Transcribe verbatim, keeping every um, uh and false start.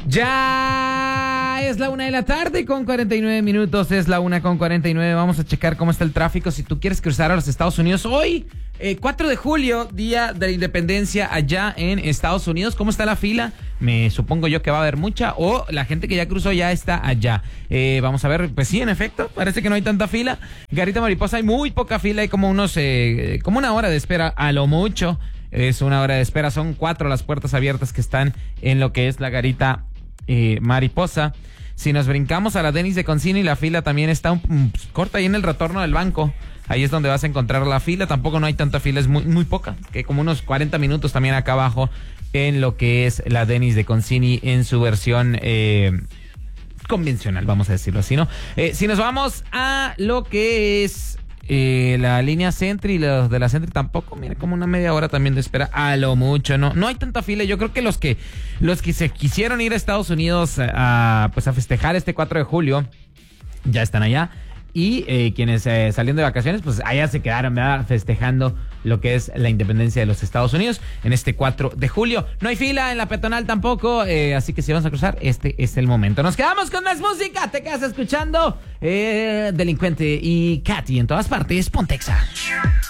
Ya es la una de la tarde con cuarenta y nueve minutos, es la una con cuarenta y nueve. Vamos a checar cómo está el tráfico. Si tú quieres cruzar a los Estados Unidos hoy, eh, cuatro de julio, día de la independencia allá en Estados Unidos, ¿cómo está la fila? Me supongo yo que va a haber mucha, o la gente que ya cruzó ya está allá. Eh, vamos a ver, pues sí, en efecto, parece que no hay tanta fila. Garita Mariposa hay muy poca fila, hay como unos, eh, como una hora de espera a lo mucho. Es una hora de espera, son cuatro las puertas abiertas que están en lo que es la Garita eh, Mariposa. Si nos brincamos a la Denis de Concini, la fila también está un, un, corta ahí en el retorno del banco. Ahí es donde vas a encontrar la fila. Tampoco no hay tanta fila, es muy, muy poca, que como unos cuarenta minutos también acá abajo en lo que es la Denis de Concini en su versión eh, convencional, vamos a decirlo así, ¿no? Eh, si nos vamos a lo que es eh, la línea Sentry, los de la Sentry tampoco, mira, como una media hora también de espera, a lo mucho, ¿no? No hay tanta fila. Yo creo que los que los que se quisieron ir a Estados Unidos a, pues a festejar este cuatro de julio ya están allá. Y eh, quienes eh, saliendo de vacaciones, pues allá se quedaron, ¿verdad?, festejando lo que es la independencia de los Estados Unidos en este cuatro de julio. No hay fila en la peatonal tampoco, eh, así que si vamos a cruzar, este es el momento. Nos quedamos con más música, te quedas escuchando eh, Delincuente y Katy en todas partes, Pontexa.